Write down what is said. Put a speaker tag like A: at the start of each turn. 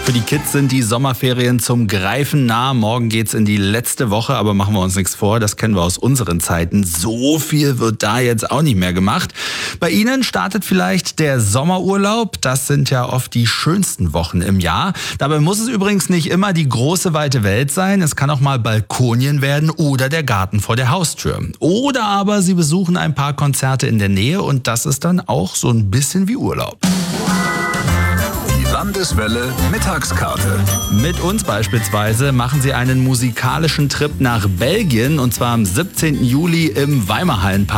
A: Für die Kids sind die Sommerferien zum Greifen nah. Morgen geht's in die letzte Woche, aber machen wir uns nichts vor, das kennen wir aus unseren Zeiten. So viel wird da jetzt auch nicht mehr gemacht. Bei Ihnen startet vielleicht der Sommerurlaub. Das sind ja oft die schönsten Wochen im Jahr. Dabei muss es übrigens nicht immer die große, weite Welt sein. Es kann auch mal Balkonien werden oder der Garten vor der Haustür. Oder aber Sie besuchen ein paar Konzerte in der Nähe und das ist dann auch so ein bisschen wie Urlaub.
B: Landeswelle Mittagskarte.
A: Mit uns beispielsweise machen Sie einen musikalischen Trip nach Belgien und zwar am 17. Juli im Weimarhallenpark.